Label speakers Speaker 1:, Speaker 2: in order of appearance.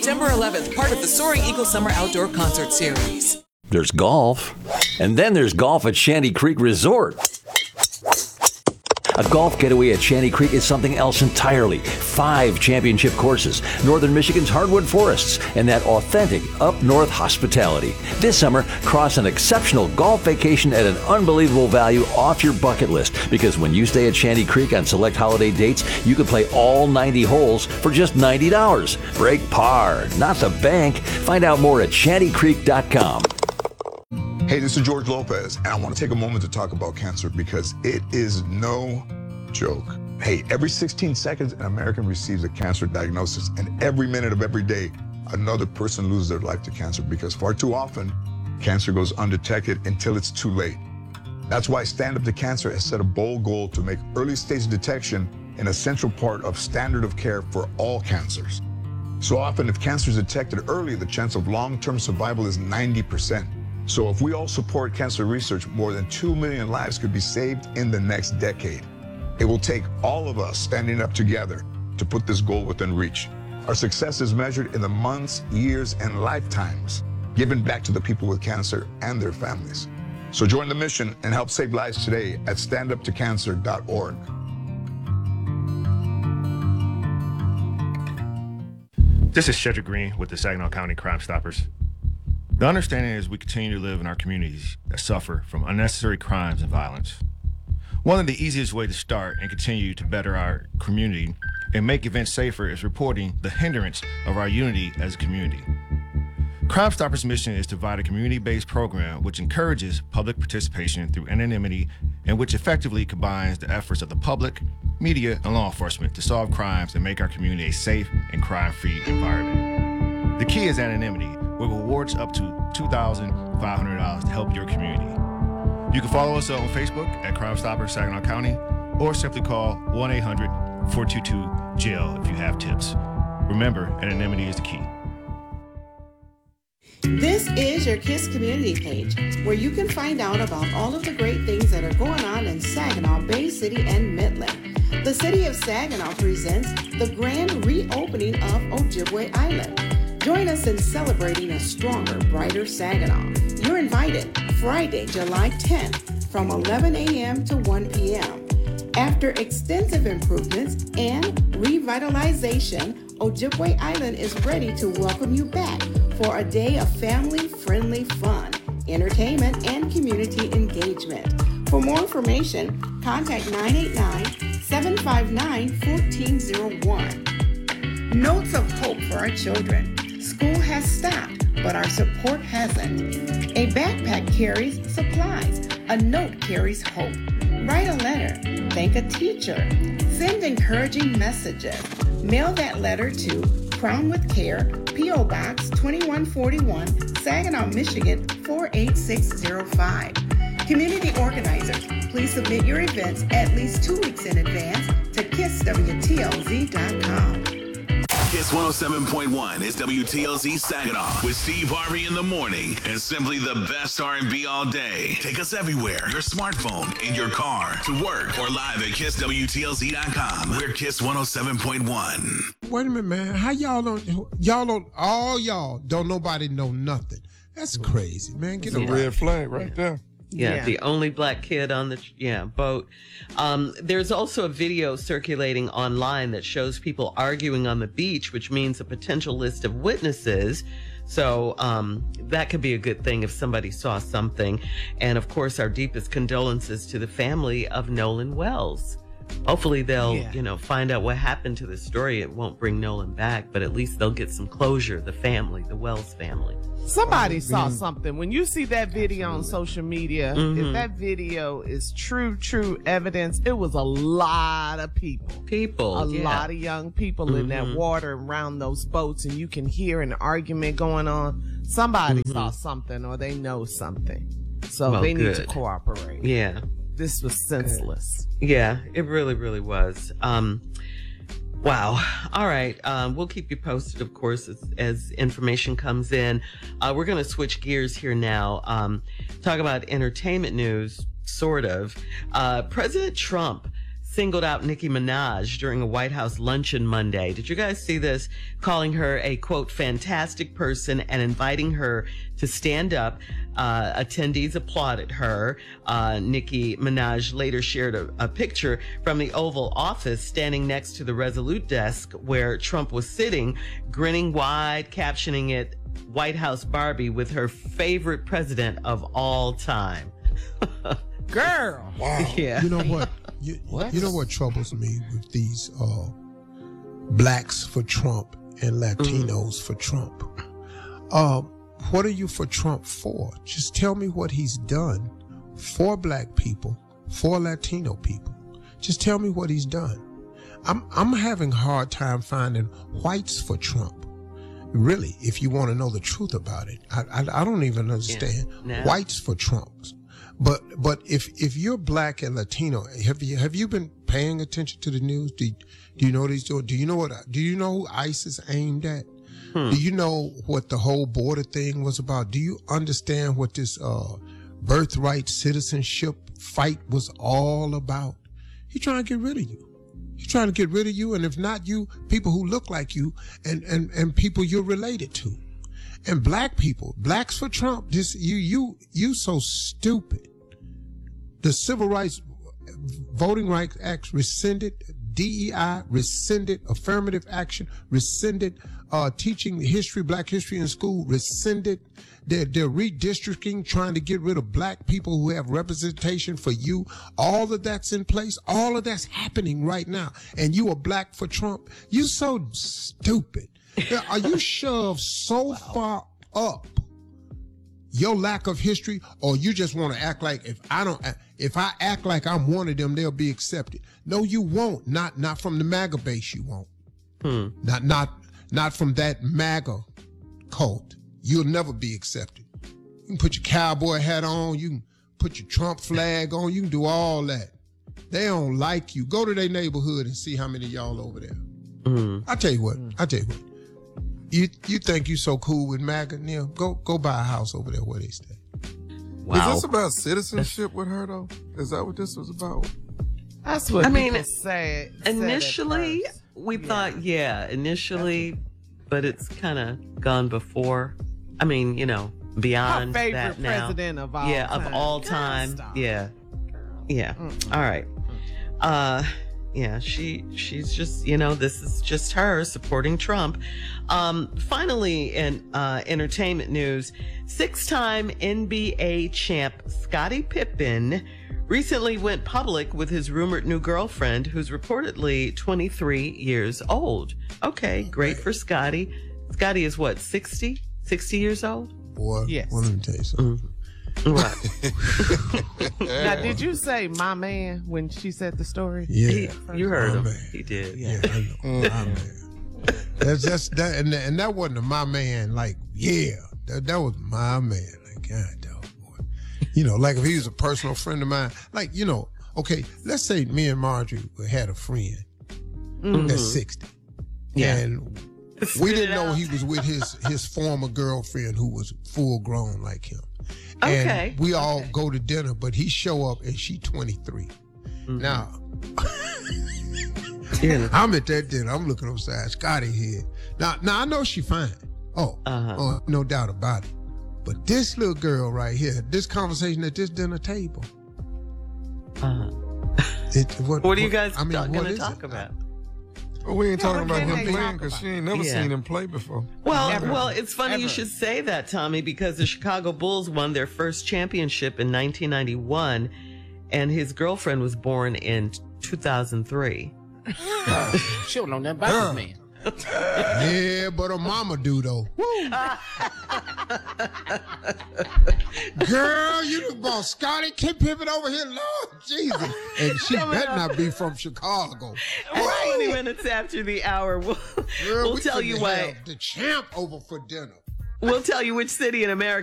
Speaker 1: September 11th, part of the Soaring Eagle Summer Outdoor Concert Series.
Speaker 2: There's golf, and then there's golf at Shanty Creek Resort. A golf getaway at Shanty Creek is something else entirely. 5 championship courses, Northern Michigan's hardwood forests, and that authentic up-north hospitality. This summer, cross an exceptional golf vacation at an unbelievable value off your bucket list. Because when you stay at Shanty Creek on select holiday dates, you can play all 90 holes for just $90. Break par, not the bank. Find out more at shantycreek.com.
Speaker 3: Hey, this is George Lopez, and I want to take a moment to talk about cancer because it is no joke. Hey, every 16 seconds, an American receives a cancer diagnosis, and every minute of every day, another person loses their life to cancer because far too often, cancer goes undetected until it's too late. That's why Stand Up to Cancer has set a bold goal to make early stage detection an essential part of standard of care for all cancers. So often, if cancer is detected early, the chance of long-term survival is 90%. So if we all support cancer research, more than 2 million lives could be saved in the next decade. It will take all of us standing up together to put this goal within reach. Our success is measured in the months, years, and lifetimes given back to the people with cancer and their families. So join the mission and help save lives today at standuptocancer.org.
Speaker 4: This is Shedrick Green with the Saginaw County Crime Stoppers. The understanding is we continue to live in our communities that suffer from unnecessary crimes and violence. One of the easiest ways to start and continue to better our community and make events safer is reporting the hindrance of our unity as a community. Crime Stoppers' mission is to provide a community-based program which encourages public participation through anonymity and which effectively combines the efforts of the public, media, and law enforcement to solve crimes and make our community a safe and crime-free environment. The key is anonymity, with rewards up to $2,500 to help your community. You can follow us on Facebook at Crime Stoppers Saginaw County or simply call 1-800-422-JAIL if you have tips. Remember, anonymity is the key.
Speaker 5: This is your KISS community page, where you can find out about all of the great things that are going on in Saginaw, Bay City, and Midland. The City of Saginaw presents the grand reopening of Ojibwe Island. Join us in celebrating a stronger, brighter Saginaw. You're invited Friday, July 10th from 11 a.m. to 1 p.m. After extensive improvements and revitalization, Ojibwe Island is ready to welcome you back for a day of family-friendly fun, entertainment, and community engagement. For more information, contact 989-759-1401. Notes of hope for our children. School has stopped, but our support hasn't. A backpack carries supplies. A note carries hope. Write a letter. Thank a teacher. Send encouraging messages. Mail that letter to Crown with Care, P.O. Box 2141, Saginaw, Michigan 48605. Community organizers, please submit your events at least 2 weeks in advance to KISSWTLZ.com.
Speaker 6: KISS 107.1 is WTLZ Saginaw with Steve Harvey in the morning and simply the best R&B all day. Take us everywhere. Your smartphone, in your car, to work, or live at KISSWTLZ.com. We're KISS 107.1.
Speaker 7: Wait a minute, man. How y'all don't nobody know nothing. That's crazy, man. Get a
Speaker 8: red flag right there.
Speaker 9: Yeah, the only black kid on the boat. There's also a video circulating online that shows people arguing on the beach, which means a potential list of witnesses. So that could be a good thing if somebody saw something. And of course, our deepest condolences to the family of Nolan Wells. Hopefully they'll, find out what happened to the story. It won't bring Nolan back, but at least they'll get some closure, the family, the Wells family.
Speaker 10: Somebody saw something. When you see that video on social media, if that video is true evidence, it was a lot of people. A lot of young people in that water around those boats, and you can hear an argument going on. Somebody saw something or they know something. So they need to cooperate.
Speaker 9: Yeah.
Speaker 10: This was senseless.
Speaker 9: Yeah, it really, really was. Wow. All right. We'll keep you posted, of course, as information comes in. We're going to switch gears here now. Talk about entertainment news, sort of. President Trump singled out Nicki Minaj during a White House luncheon Monday. Did you guys see this? Calling her a, quote, fantastic person and inviting her to stand up. Attendees applauded her. Nicki Minaj later shared a picture from the Oval Office standing next to the Resolute desk where Trump was sitting, grinning wide, captioning it, White House Barbie, with her favorite president of all time.
Speaker 10: Girl.
Speaker 7: Wow.
Speaker 9: Yeah.
Speaker 7: You know what? You know what troubles me with these blacks for Trump and Latinos for Trump? What are you for Trump for? Just tell me what he's done for black people, for Latino people. Just tell me what he's done. I'm having a hard time finding whites for Trump. Really, if you want to know the truth about it, I don't even understand whites for Trump. But if you're black and Latino, have you been paying attention to the news? Do you know what he's doing? Do you know who ISIS aimed at? Do you know what the whole border thing was about? Do you understand what this birthright citizenship fight was all about? He's trying to get rid of you. He's trying to get rid of you, and if not you, people who look like you and people you're related to. And black people, blacks for Trump, this you so stupid. The Civil Rights Voting Rights Act rescinded, DEI rescinded, affirmative action rescinded, teaching history, black history in school rescinded. They're redistricting, trying to get rid of black people who have representation for you. All of that's in place. All of that's happening right now. And you are black for Trump. You so stupid. Are you shoved so far up your lack of history, or you just want to act like if I act like I'm one of them, they'll be accepted? No, you won't. Not from the MAGA base, you won't. Not from that MAGA cult. You'll never be accepted. You can put your cowboy hat on, you can put your Trump flag on, you can do all that. They don't like you. Go to their neighborhood and see how many of y'all over there. I tell you what. You think you so cool with MAGA, Neil? Go buy a house over there where they stay.
Speaker 8: Wow. Is this about citizenship with her though? Is that what this was about?
Speaker 10: That's what people say.
Speaker 9: Initially, we thought, but it's kind of gone before. I mean, beyond
Speaker 10: her favorite
Speaker 9: that now.
Speaker 10: President of all time.
Speaker 9: Yeah, of all time. Yeah. All right. She's just, this is just her supporting Trump. Finally, in entertainment news, 6-time NBA champ Scottie Pippen recently went public with his rumored new girlfriend, who's reportedly 23 years old. Okay, great for Scottie. Scottie is what, 60 years old?
Speaker 7: Boy,
Speaker 10: yes.
Speaker 7: Let me tell you something.
Speaker 9: Right.
Speaker 10: Now, did you say my man when she said the story?
Speaker 7: Yeah.
Speaker 9: You heard him.
Speaker 7: Man.
Speaker 9: He did.
Speaker 7: Yeah, I know. My man. That's that, and that wasn't a my man. Like, that was my man. Like, God, dog, boy. Like if he was a personal friend of mine. Like, okay, let's say me and Marjorie had a friend that's 60, and we didn't know he was with his former girlfriend who was full grown like him.
Speaker 9: Okay.
Speaker 7: And we all go to dinner, but he show up and she 23. Now, I'm at that dinner. I'm looking upside Scottie here. Now I know she fine. Oh, no doubt about it. But this little girl right here, this conversation at this dinner table.
Speaker 9: What are you guys going to talk about?
Speaker 8: Well, we ain't talking about him playing because she ain't never seen him play before.
Speaker 9: Well, it's funny you should say that, Tommy, because the Chicago Bulls won their first championship in 1991, and his girlfriend was born in 2003.
Speaker 11: She don't know nothing about this man.
Speaker 7: Yeah, but her mama do though. Woo. Girl, you done brought Scottie Pippen over here, Lord Jesus. And she better not be from Chicago.
Speaker 9: 20 minutes after the hour, we'll tell you why.
Speaker 7: The champ over for dinner.
Speaker 9: We'll tell you which city in America